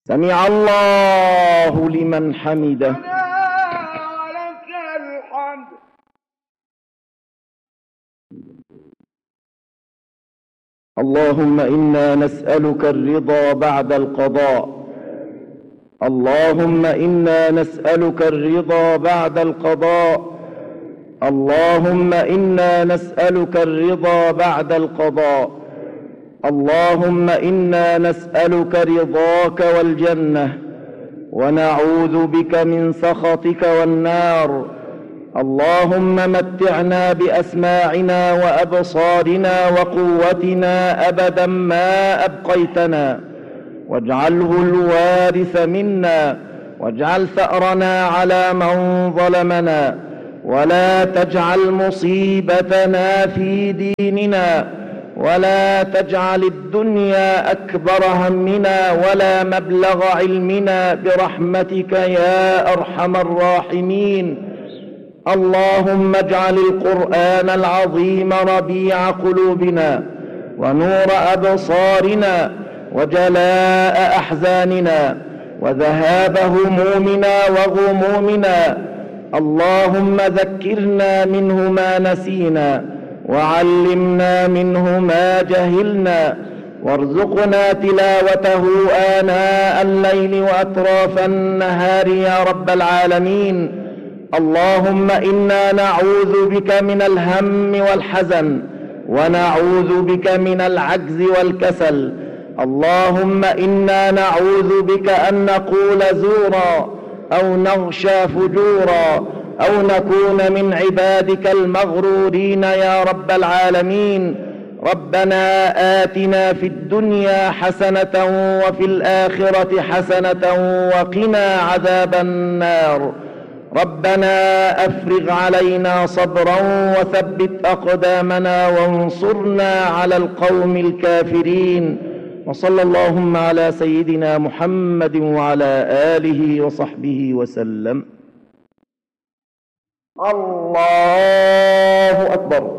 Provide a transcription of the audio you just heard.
سمع الله لمن حمده. ولك الحمد. اللهم إنا نسألك الرضا بعد القضاء. اللهم إنا نسألك الرضا بعد القضاء. اللهم إنا نسألك الرضا بعد القضاء. اللهم إنا نسألك رضاك والجنة ونعوذ بك من سخطك والنار. اللهم متعنا بأسماعنا وأبصارنا وقوتنا أبدا ما أبقيتنا، واجعله الوارث منا، واجعل ثأرنا على من ظلمنا، ولا تجعل مصيبتنا في ديننا، ولا تجعل الدنيا أكبر همنا ولا مبلغ علمنا برحمتك يا أرحم الراحمين. اللهم اجعل القرآن العظيم ربيع قلوبنا ونور أبصارنا وجلاء أحزاننا وذهاب همومنا وغمومنا. اللهم ذكرنا منه ما نسينا وعلمنا منه ما جهلنا، وارزقنا تلاوته آناء الليل وأطراف النهار يا رب العالمين. اللهم إنا نعوذ بك من الهم والحزن، ونعوذ بك من العجز والكسل. اللهم إنا نعوذ بك أن نقول زورا أو نغشى فجورا أو نكون من عبادك المغرورين يا رب العالمين. ربنا آتنا في الدنيا حسنة وفي الآخرة حسنة وقنا عذاب النار. ربنا أفرغ علينا صبرا وثبت أقدامنا وانصرنا على القوم الكافرين. وصلى اللهم على سيدنا محمد وعلى آله وصحبه وسلم. الله أكبر.